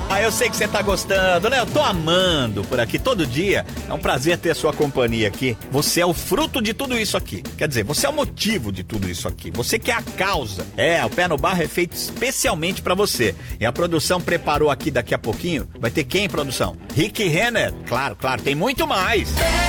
Eu sei que você tá gostando, né? Eu tô amando por aqui todo dia. É um prazer ter a sua companhia aqui. Você é o fruto de tudo isso aqui. Quer dizer, você é o motivo de tudo isso aqui. Você que é a causa. O Pé no Barro é feito especialmente pra você. E a produção preparou aqui daqui a pouquinho. Vai ter quem, produção? Rick Renner. Claro, tem muito mais.